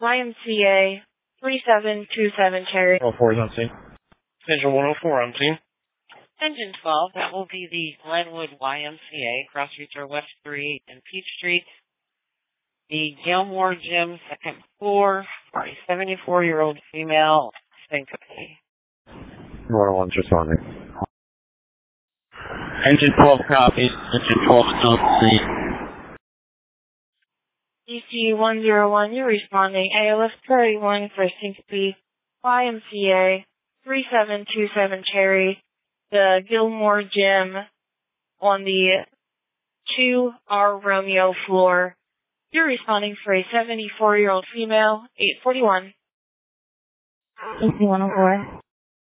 YMCA 3727 Cherry. 104 is on scene. Engine 104 on scene. Engine 12, that will be the Glenwood YMCA, cross streets are West 3 and Peach Street. The Gilmore Gym, second floor, for a 74-year-old female syncope. 101's responding. Engine 12 copies. Engine 12 still at scene. DC 101, you're responding. ALF 31 for syncope. YMCA 3727 Cherry. The Gilmore Gym on the 2R Romeo floor. You're responding for a 74-year-old female, 841. DC 104.